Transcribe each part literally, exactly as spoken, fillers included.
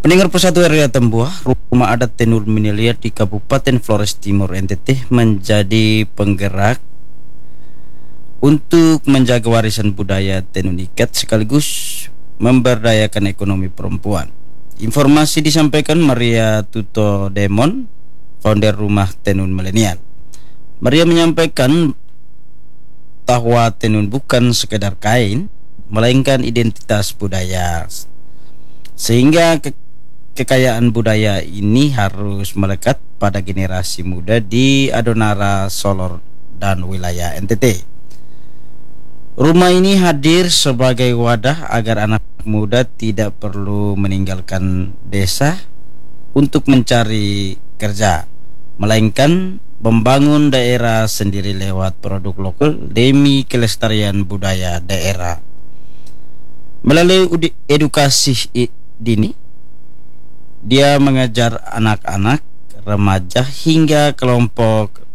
Pendengar Persatu R W Tembuah, rumah adat Tenun Minelia di Kabupaten Flores Timur N T T menjadi penggerak untuk menjaga warisan budaya tenun ikat sekaligus memberdayakan ekonomi perempuan. Informasi disampaikan Maria Tuto Demon, founder Rumah Tenun Milenial. Maria menyampaikan bahwa tenun bukan sekedar kain, melainkan identitas budaya. Sehingga ke kekayaan budaya ini harus melekat pada generasi muda di Adonara, Solor, dan wilayah N T T. Rumah ini hadir sebagai wadah agar anak muda tidak perlu meninggalkan desa untuk mencari kerja, melainkan membangun daerah sendiri lewat produk lokal demi kelestarian budaya daerah. Melalui edukasi dini, dia mengajar anak-anak, remaja hingga kelompok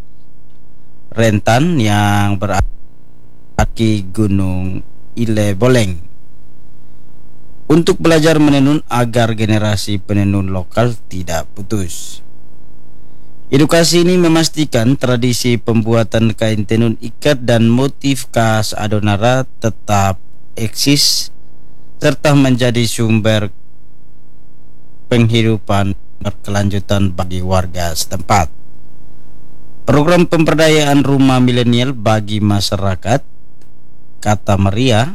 rentan yang berada di Gunung Ile Boleng untuk belajar menenun agar generasi penenun lokal tidak putus. Edukasi ini memastikan tradisi pembuatan kain tenun ikat dan motif khas Adonara tetap eksis serta menjadi sumber penghidupan berkelanjutan bagi warga setempat. Program pemberdayaan rumah milenial bagi masyarakat, kata Maria,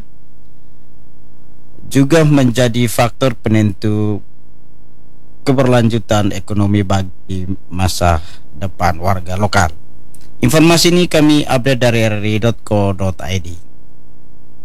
juga menjadi faktor penentu keberlanjutan ekonomi bagi masa depan warga lokal. Informasi ini kami update dari r r i dot co dot i d.